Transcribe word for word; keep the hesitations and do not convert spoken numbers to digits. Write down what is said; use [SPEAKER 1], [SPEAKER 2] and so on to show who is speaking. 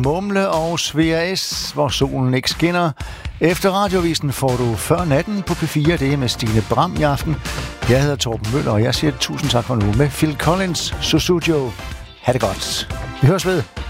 [SPEAKER 1] Mumle og Svea S, hvor solen ikke skinner. Efter radiovisen får du Før natten på P fire, det er med Stine Bram i aften. Jeg hedder Torben Møller, og jeg siger tusind tak for nu med Phil Collins, Sussudio. Ha' det godt. Vi høres ved.